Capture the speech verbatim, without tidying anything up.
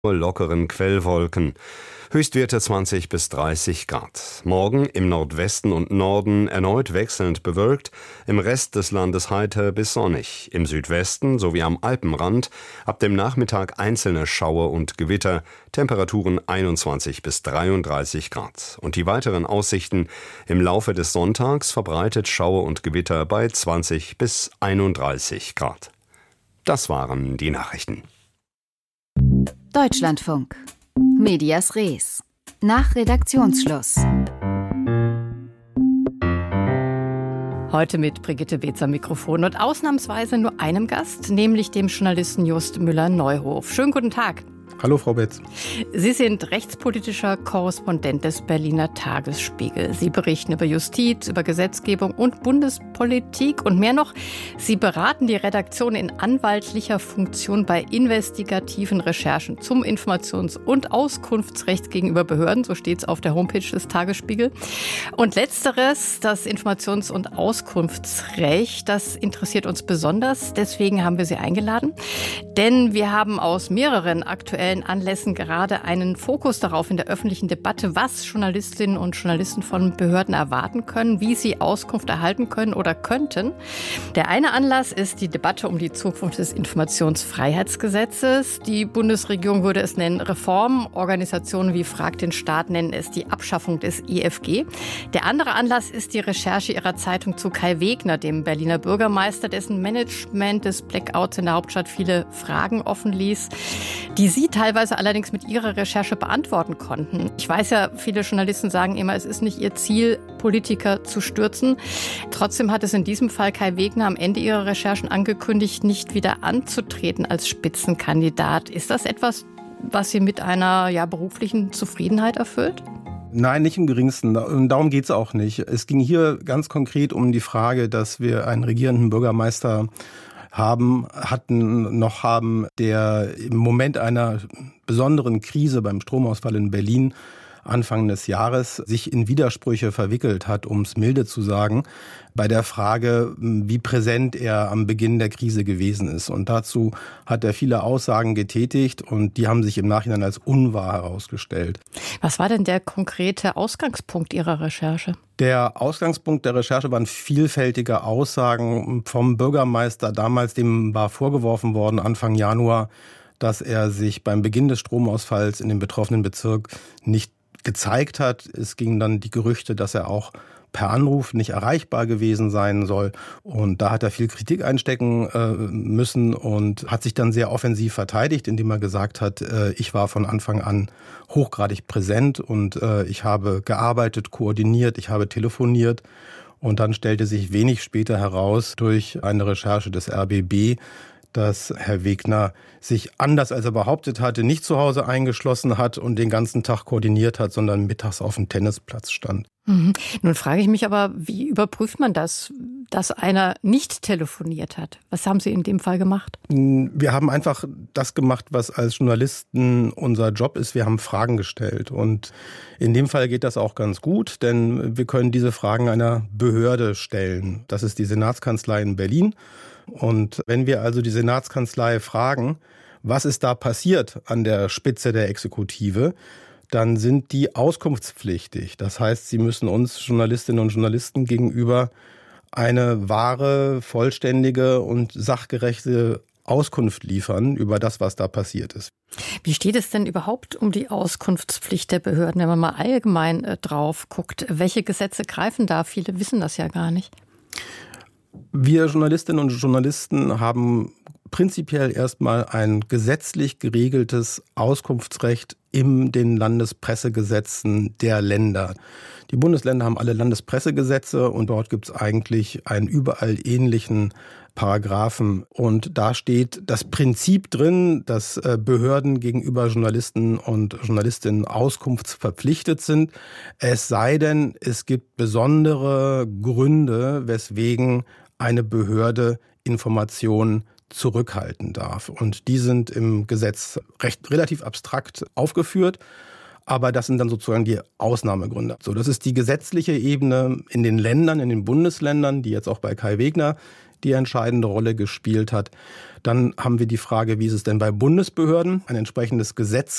lockeren Quellwolken. Höchstwerte zwanzig bis dreißig Grad. Morgen im Nordwesten und Norden erneut wechselnd bewölkt, im Rest des Landes heiter bis sonnig. Im Südwesten sowie am Alpenrand ab dem Nachmittag einzelne Schauer und Gewitter, Temperaturen einundzwanzig bis dreiunddreißig Grad. Und die weiteren Aussichten: im Laufe des Sonntags verbreitet Schauer und Gewitter bei zwanzig bis einunddreißig Grad. Das waren die Nachrichten. Deutschlandfunk. Medias Res. Nach Redaktionsschluss. Heute mit Brigitte Beetz am Mikrofon und ausnahmsweise nur einem Gast, nämlich dem Journalisten Just Müller-Neuhof. Schönen guten Tag. Hallo, Frau Beetz. Sie sind rechtspolitischer Korrespondent des Berliner Tagesspiegel. Sie berichten über Justiz, über Gesetzgebung und Bundespolitik und mehr noch. Sie beraten die Redaktion in anwaltlicher Funktion bei investigativen Recherchen zum Informations- und Auskunftsrecht gegenüber Behörden. So steht es auf der Homepage des Tagesspiegel. Und letzteres, das Informations- und Auskunftsrecht, das interessiert uns besonders. Deswegen haben wir Sie eingeladen. Denn wir haben aus mehreren aktuellen Anlässen gerade einen Fokus darauf in der öffentlichen Debatte, was Journalistinnen und Journalisten von Behörden erwarten können, wie sie Auskunft erhalten können oder könnten. Der eine Anlass ist die Debatte um die Zukunft des Informationsfreiheitsgesetzes. Die Bundesregierung würde es nennen Reform. Organisationen wie Frag den Staat nennen es die Abschaffung des I F G. Der andere Anlass ist die Recherche ihrer Zeitung zu Kai Wegner, dem Berliner Bürgermeister, dessen Management des Blackouts in der Hauptstadt viele Fragen offen ließ, die sie teilweise allerdings mit ihrer Recherche beantworten konnten. Ich weiß ja, viele Journalisten sagen immer, es ist nicht ihr Ziel, Politiker zu stürzen. Trotzdem hat es in diesem Fall Kai Wegner am Ende ihrer Recherchen angekündigt, nicht wieder anzutreten als Spitzenkandidat. Ist das etwas, was Sie mit einer ja, beruflichen Zufriedenheit erfüllt? Nein, nicht im geringsten. Darum geht es auch nicht. Es ging hier ganz konkret um die Frage, dass wir einen regierenden Bürgermeister haben, hatten, noch haben, der im Moment einer besonderen Krise beim Stromausfall in Berlin Anfang des Jahres sich in Widersprüche verwickelt hat, um es milde zu sagen, bei der Frage, wie präsent er am Beginn der Krise gewesen ist. Und dazu hat er viele Aussagen getätigt und die haben sich im Nachhinein als unwahr herausgestellt. Was war denn der konkrete Ausgangspunkt Ihrer Recherche? Der Ausgangspunkt der Recherche waren vielfältige Aussagen vom Bürgermeister damals, dem war vorgeworfen worden, Anfang Januar, dass er sich beim Beginn des Stromausfalls in dem betroffenen Bezirk nicht gezeigt hat. Es gingen dann die Gerüchte, dass er auch per Anruf nicht erreichbar gewesen sein soll. Und da hat er viel Kritik einstecken äh, müssen und hat sich dann sehr offensiv verteidigt, indem er gesagt hat, äh, ich war von Anfang an hochgradig präsent und äh, ich habe gearbeitet, koordiniert, ich habe telefoniert. Und dann stellte sich wenig später heraus durch eine Recherche des R B B, dass Herr Wegner sich, anders als er behauptet hatte, nicht zu Hause eingeschlossen hat und den ganzen Tag koordiniert hat, sondern mittags auf dem Tennisplatz stand. Mhm. Nun frage ich mich aber, wie überprüft man das, dass einer nicht telefoniert hat? Was haben Sie in dem Fall gemacht? Wir haben einfach das gemacht, was als Journalisten unser Job ist. Wir haben Fragen gestellt. Und in dem Fall geht das auch ganz gut, denn wir können diese Fragen einer Behörde stellen. Das ist die Senatskanzlei in Berlin. Und wenn wir also die Senatskanzlei fragen, was ist da passiert an der Spitze der Exekutive, dann sind die auskunftspflichtig. Das heißt, sie müssen uns Journalistinnen und Journalisten gegenüber eine wahre, vollständige und sachgerechte Auskunft liefern über das, was da passiert ist. Wie steht es denn überhaupt um die Auskunftspflicht der Behörden, wenn man mal allgemein äh, drauf guckt? Welche Gesetze greifen da? Viele wissen das ja gar nicht. Wir Journalistinnen und Journalisten haben prinzipiell erstmal ein gesetzlich geregeltes Auskunftsrecht in den Landespressegesetzen der Länder. Die Bundesländer haben alle Landespressegesetze und dort gibt es eigentlich einen überall ähnlichen Paragraphen. Und da steht das Prinzip drin, dass Behörden gegenüber Journalisten und Journalistinnen auskunftsverpflichtet sind. Es sei denn, es gibt besondere Gründe, weswegen eine Behörde Informationen zurückhalten darf. Und die sind im Gesetz recht relativ abstrakt aufgeführt. Aber das sind dann sozusagen die Ausnahmegründe. So, das ist die gesetzliche Ebene in den Ländern, in den Bundesländern, die jetzt auch bei Kai Wegner die entscheidende Rolle gespielt hat. Dann haben wir die Frage, wie ist es denn bei Bundesbehörden? Ein entsprechendes Gesetz